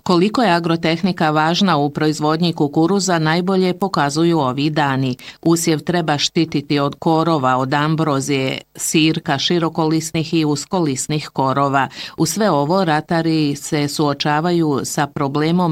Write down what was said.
Koliko je agrotehnika važna u proizvodnji kukuruza najbolje pokazuju ovi dani. Usjev treba štititi od korova, od ambrozije, sirka, širokolisnih i uskolisnih korova. U sve ovo ratari se suočavaju sa problemom